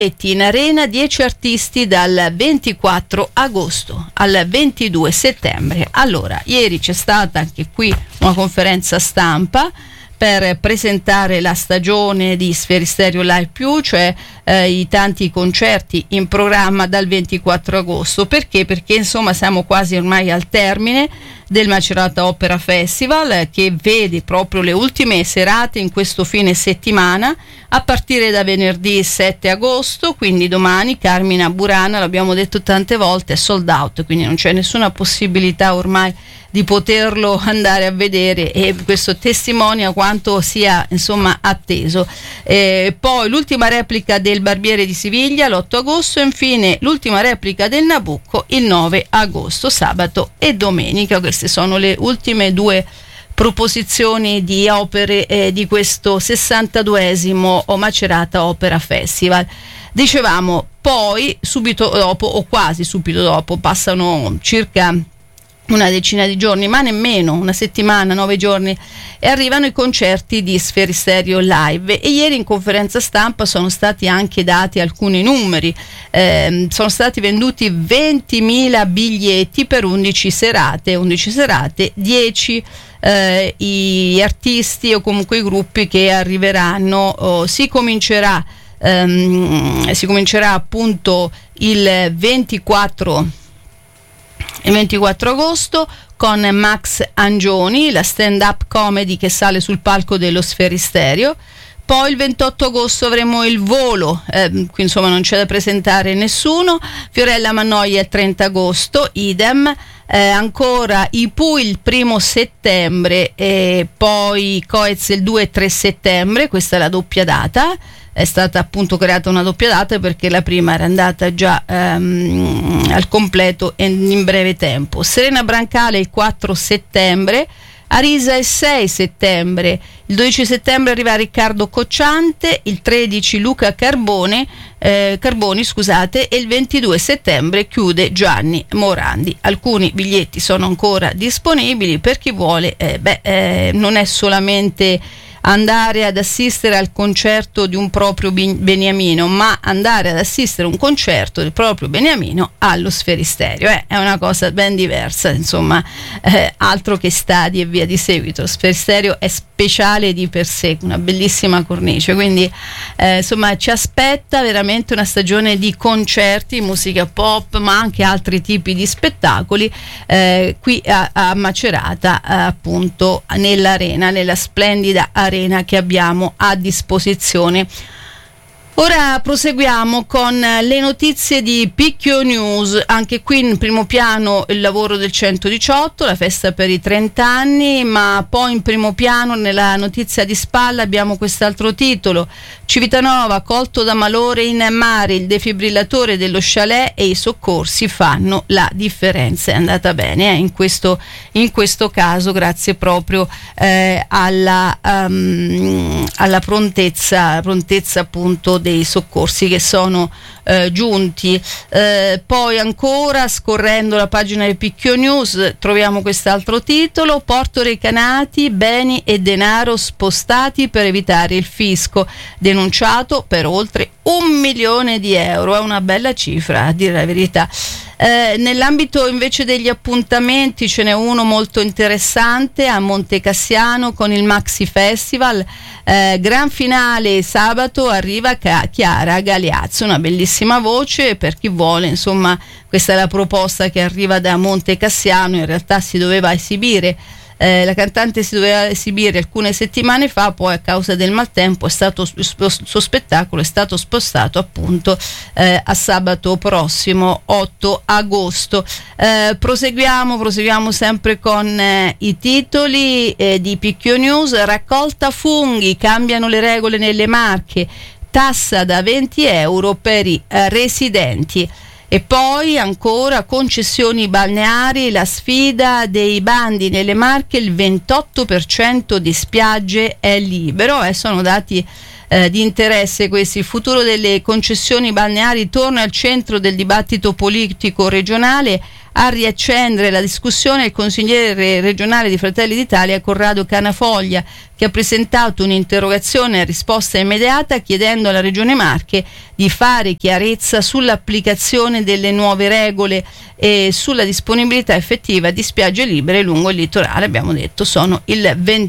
In arena 10 artisti dal 24 agosto al 22 settembre. Allora, ieri c'è stata anche qui una conferenza stampa per presentare la stagione di Sferisterio Live Più, cioè i tanti concerti in programma dal 24 agosto. Perché? Perché insomma siamo quasi ormai al termine del Macerata Opera Festival, che vede proprio le ultime serate in questo fine settimana a partire da venerdì 7 agosto, quindi domani. Carmina Burana, l'abbiamo detto tante volte, è sold out, quindi non c'è nessuna possibilità ormai di poterlo andare a vedere, e questo testimonia quanto sia insomma atteso. Poi l'ultima replica del Barbiere di Siviglia l'8 agosto e infine l'ultima replica del Nabucco il 9 agosto, sabato e domenica. Queste sono le ultime due proposizioni di opere di questo 62esimo Macerata Opera Festival. Dicevamo, poi subito dopo o quasi subito dopo, passano circa una decina di giorni, ma nemmeno una settimana, 9 giorni, e arrivano i concerti di Sferisterio Live. E ieri in conferenza stampa sono stati anche dati alcuni numeri. Sono stati venduti 20.000 biglietti per 11 serate, 10 gli artisti o comunque i gruppi che arriveranno. Si comincerà appunto il 24 agosto con Max Angioni, la stand-up comedy che sale sul palco dello Sferisterio. Poi il 28 agosto avremo il Volo, qui insomma non c'è da presentare nessuno. Fiorella Mannoia il 30 agosto, idem. Ancora i Pooh il 1 settembre e poi Coez il 2 e 3 settembre, questa è la doppia data. È stata appunto creata una doppia data perché la prima era andata già al completo in breve tempo. Serena Brancale il 4 settembre, Arisa il 6 settembre, il 12 settembre arriva Riccardo Cocciante, il 13 Luca Carboni, e il 22 settembre chiude Gianni Morandi. Alcuni biglietti sono ancora disponibili per chi vuole. Non è solamente andare ad assistere al concerto di un proprio Beniamino, ma andare ad assistere a un concerto del proprio Beniamino allo Sferisterio. È una cosa ben diversa, insomma, altro che stadi e via di seguito. Lo Sferisterio è speciale di per sé, una bellissima cornice, quindi insomma ci aspetta veramente una stagione di concerti, musica pop, ma anche altri tipi di spettacoli qui a Macerata, appunto nell'arena, nella splendida arena che abbiamo a disposizione. Ora proseguiamo con le notizie di Picchio News. Anche qui in primo piano il lavoro del 118, la festa per i 30 anni, ma poi in primo piano nella notizia di spalla abbiamo quest'altro titolo: Civitanova, colto da malore in mare, il defibrillatore dello chalet e i soccorsi fanno la differenza. È andata bene in questo caso, grazie proprio alla prontezza appunto dei soccorsi che sono giunti. Poi ancora scorrendo la pagina di Picchio News troviamo quest'altro titolo: Porto Recanati, beni e denaro spostati per evitare il fisco, denunciato per oltre 1 milione di euro. È una bella cifra, a dire la verità. Nell'ambito invece degli appuntamenti ce n'è uno molto interessante a Monte Cassiano con il Maxi Festival. Gran finale sabato, arriva Chiara Galeazzo, una bellissima voce per chi vuole, insomma questa è la proposta che arriva da Monte Cassiano. In realtà si doveva esibire, la cantante si doveva esibire alcune settimane fa, poi a causa del maltempo il suo spettacolo è stato spostato appunto a sabato prossimo 8 agosto. Proseguiamo sempre con i titoli di Picchio News. Raccolta funghi, cambiano le regole nelle Marche, tassa da 20 euro per i residenti. E poi ancora concessioni balneari, la sfida dei bandi nelle Marche, il 28% di spiagge è libero. Sono dati di interesse questi. Il futuro delle concessioni balneari torna al centro del dibattito politico regionale A riaccendere la discussione il consigliere regionale di Fratelli d'Italia Corrado Canafoglia, che ha presentato un'interrogazione a risposta immediata chiedendo alla Regione Marche di fare chiarezza sull'applicazione delle nuove regole e sulla disponibilità effettiva di spiagge libere lungo il litorale. Abbiamo detto sono il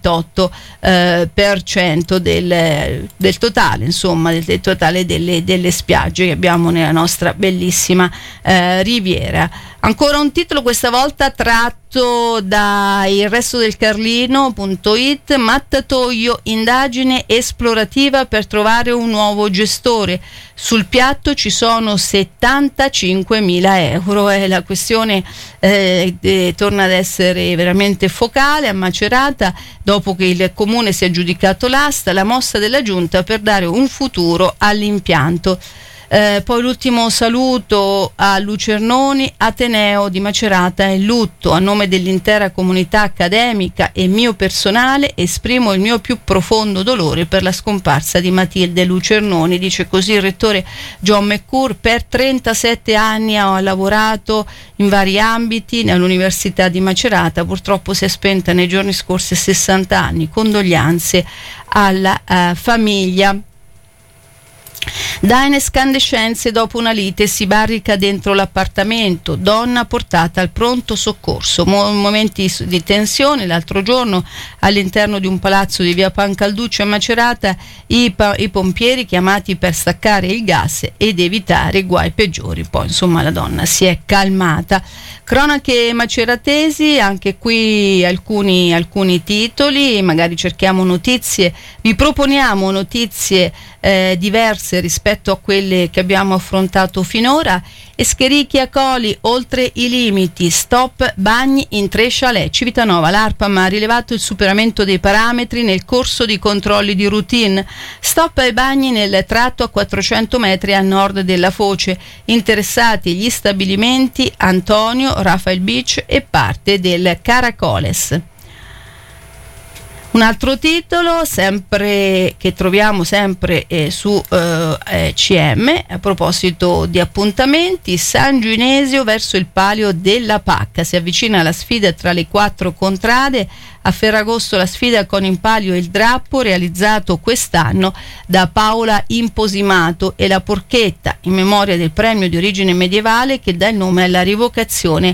28% del totale, insomma, del totale delle spiagge che abbiamo nella nostra bellissima riviera. Ancora un titolo, questa volta tratto da Il Resto del Carlino.it: mattatoio, indagine esplorativa per trovare un nuovo gestore. Sul piatto ci sono 75.000 euro e la questione torna ad essere veramente focale a Macerata dopo che il comune si è aggiudicato l'asta, la mossa della giunta per dare un futuro all'impianto. Poi l'ultimo saluto a Lucernoni, Ateneo di Macerata è in lutto. A nome dell'intera comunità accademica e mio personale esprimo il mio più profondo dolore per la scomparsa di Matilde Lucernoni, dice così il rettore John McCour. Per 37 anni ha lavorato in vari ambiti nell'Università di Macerata, purtroppo si è spenta nei giorni scorsi a 60 anni, condoglianze alla famiglia. Da incandescenze dopo una lite, si barrica dentro l'appartamento, donna portata al pronto soccorso. Momenti di tensione l'altro giorno all'interno di un palazzo di via Pancalduccio a Macerata, i pompieri chiamati per staccare il gas ed evitare guai peggiori. Poi insomma la donna si è calmata. Cronache maceratesi, anche qui alcuni titoli, magari cerchiamo notizie, vi proponiamo notizie diverse rispetto a quelle che abbiamo affrontato finora. Escherichia coli oltre i limiti, stop bagni in 3 chalet. Civitanova, l'ARPAM ha rilevato il superamento dei parametri nel corso di controlli di routine. Stop ai bagni nel tratto a 400 metri a nord della foce. Interessati gli stabilimenti Antonio, Rafael Beach e parte del Caracoles. Un altro titolo sempre che troviamo sempre su CM, a proposito di appuntamenti: San Ginesio verso il palio della Pacca. Si avvicina la sfida tra le 4 contrade. A Ferragosto la sfida con in palio il drappo realizzato quest'anno da Paola Imposimato e la porchetta in memoria del premio di origine medievale che dà il nome alla rivocazione.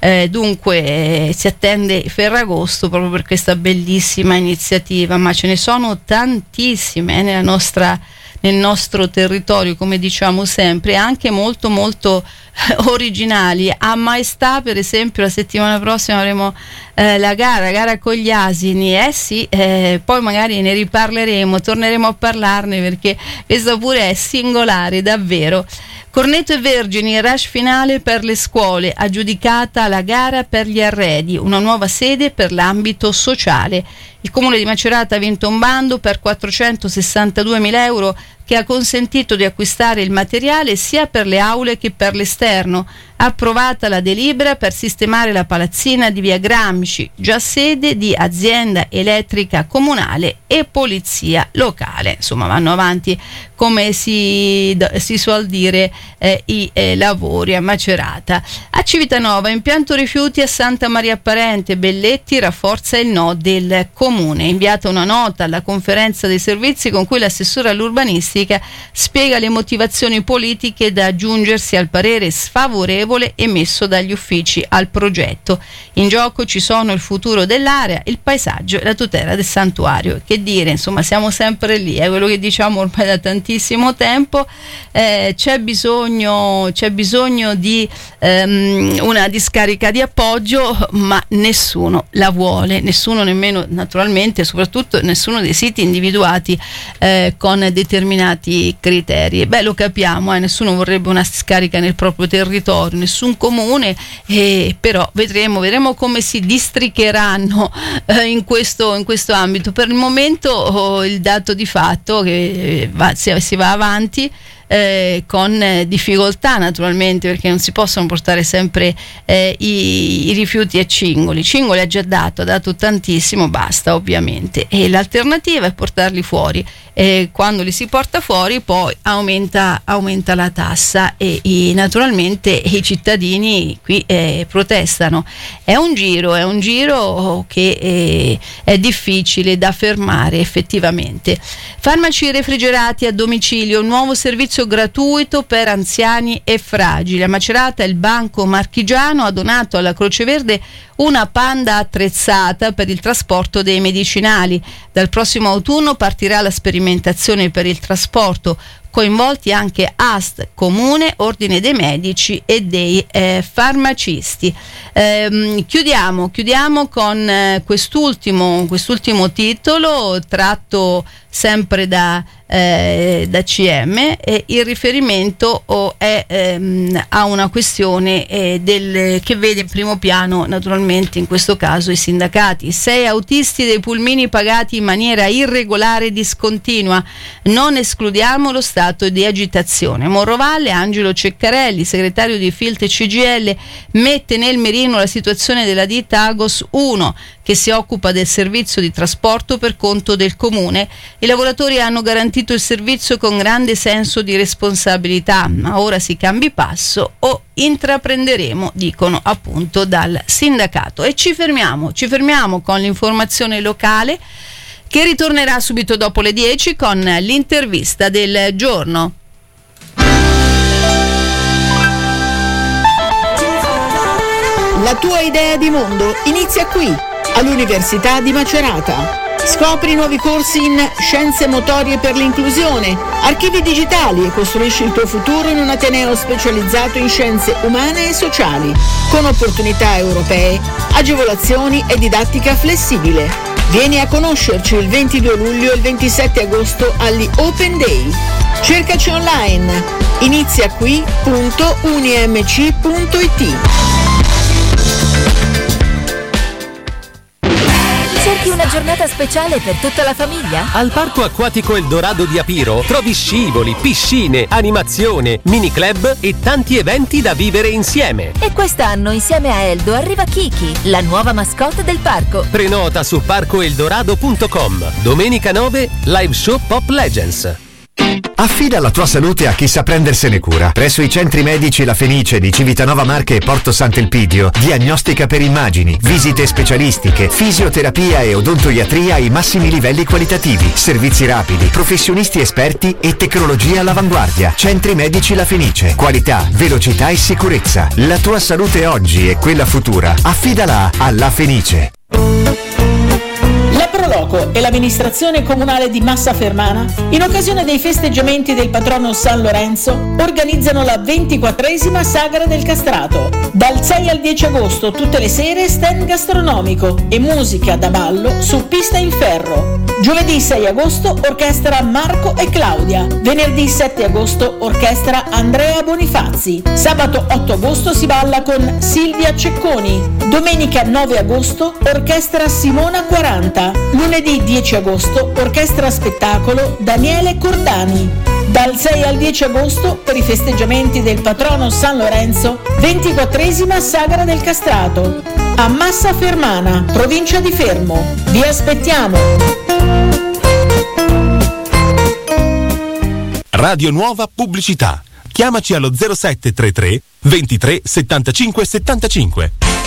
Dunque si attende Ferragosto proprio per questa bellissima iniziativa, ma ce ne sono tantissime nel nostro territorio, come diciamo sempre, anche molto molto originali. A Maestà, per esempio, la settimana prossima avremo la gara con gli asini, poi magari ne riparleremo, torneremo a parlarne perché questa pure è singolare davvero. Corneto e Vergini, rush finale per le scuole, aggiudicata la gara per gli arredi, una nuova sede per l'ambito sociale. Il Comune di Macerata ha vinto un bando per 462.000 euro che ha consentito di acquistare il materiale sia per le aule che per l'esterno. Approvata la delibera per sistemare la palazzina di via Gramsci, già sede di azienda elettrica comunale e polizia locale. Insomma, vanno avanti, come si suol dire, i lavori a Macerata. A Civitanova, impianto rifiuti a Santa Maria Parente, Belletti rafforza il no del comune. Inviata una nota alla conferenza dei servizi con cui l'assessore all'urbanistica spiega le motivazioni politiche da aggiungersi al parere sfavorevole emesso dagli uffici al progetto. In gioco ci sono il futuro dell'area, il paesaggio e la tutela del santuario. Che dire, insomma, siamo sempre lì, è quello che diciamo ormai da tantissimo tempo. C'è bisogno di una discarica di appoggio, ma nessuno la vuole, nessuno, nemmeno naturalmente, soprattutto nessuno dei siti individuati con determinati criteri. Beh, lo capiamo, nessuno vorrebbe una discarica nel proprio territorio, nessun comune, però vedremo come si districheranno in questo ambito. Per il momento il dato di fatto che si va avanti, con difficoltà naturalmente, perché non si possono portare sempre i rifiuti a Cingoli. Cingoli ha già dato tantissimo, basta ovviamente, e l'alternativa è portarli fuori. Quando li si porta fuori poi aumenta la tassa e naturalmente i cittadini qui protestano. È un giro che è difficile da fermare effettivamente. Farmaci refrigerati a domicilio, nuovo servizio gratuito per anziani e fragili. A Macerata il Banco Marchigiano ha donato alla Croce Verde una Panda attrezzata per il trasporto dei medicinali. Dal prossimo autunno partirà la sperimentazione per il trasporto, coinvolti anche AST, Comune, Ordine dei Medici e dei farmacisti. Chiudiamo con quest'ultimo titolo tratto sempre da CM, e il riferimento è a una questione che vede in primo piano naturalmente in questo caso i sindacati. 6 autisti dei pulmini pagati in maniera irregolare e discontinua, non escludiamo lo stato di agitazione. Morrovalle, Angelo Ceccarelli, segretario di Filt CGL, mette nel mirino la situazione della ditta Agos 1 che si occupa del servizio di trasporto per conto del comune. I lavoratori hanno garantito il servizio con grande senso di responsabilità, ma ora si cambi passo o intraprenderemo, dicono appunto dal sindacato. E ci fermiamo con l'informazione locale, che ritornerà subito dopo le 10 con l'intervista del giorno. La tua idea di mondo inizia qui, all'Università di Macerata. Scopri nuovi corsi in Scienze Motorie per l'Inclusione, Archivi Digitali e costruisci il tuo futuro in un ateneo specializzato in scienze umane e sociali, con opportunità europee, agevolazioni e didattica flessibile. Vieni a conoscerci il 22 luglio e il 27 agosto agli Open Day. Cercaci online, iniziaqui.unimc.it. Cerchi una giornata speciale per tutta la famiglia? Al Parco Acquatico Eldorado di Apiro trovi scivoli, piscine, animazione, mini club e tanti eventi da vivere insieme. E quest'anno insieme a Eldo arriva Kiki, la nuova mascotte del parco. Prenota su parcoeldorado.com. Domenica 9, live show Pop Legends. Affida la tua salute a chi sa prendersene cura. Presso i centri medici La Fenice di Civitanova Marche e Porto Sant'Elpidio, diagnostica per immagini, visite specialistiche, fisioterapia e odontoiatria ai massimi livelli qualitativi, servizi rapidi, professionisti esperti e tecnologia all'avanguardia. Centri medici La Fenice, qualità, velocità e sicurezza. La tua salute oggi e quella futura, affidala a La Fenice. La Proloco e l'amministrazione comunale di Massa Fermana, in occasione dei festeggiamenti del patrono San Lorenzo, organizzano la 24esima Sagra del Castrato. Dal 6 al 10 agosto tutte le sere stand gastronomico e musica da ballo su pista in ferro. Giovedì 6 agosto orchestra Marco e Claudia. Venerdì 7 agosto orchestra Andrea Bonifazzi. Sabato 8 agosto si balla con Silvia Cecconi. Domenica 9 agosto orchestra Simona 40. Lunedì 10 agosto orchestra spettacolo Daniele Cordani. Dal 6 al 10 agosto, per i festeggiamenti del patrono San Lorenzo, 24esima Sagra del Castrato. A Massa Fermana, provincia di Fermo. Vi aspettiamo! Radio Nuova Pubblicità. Chiamaci allo 0733 23 75 75.